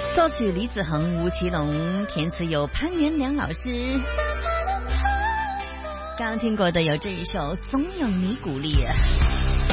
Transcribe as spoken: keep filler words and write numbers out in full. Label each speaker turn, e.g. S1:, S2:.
S1: 作曲李子恒、吴奇隆，填词有潘元良老师。刚刚听过的有这一首《总有你鼓励》。